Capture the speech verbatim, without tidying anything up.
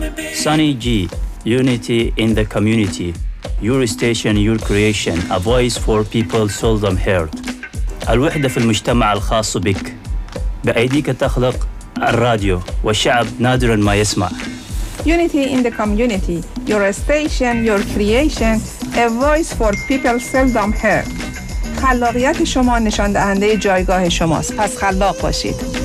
Sunny G, unity in the community. Your station, your creation, a voice for people seldom heard. الوحدة في المجتمع الخاص بك. بأيديك تخلق الراديو والشعب نادراً ما يسمع. Unity in the community. Your station, your creation, a voice for people seldom heard. خلاقیت شما نشان دهنده جایگاه شماست. پس خلاق باشید.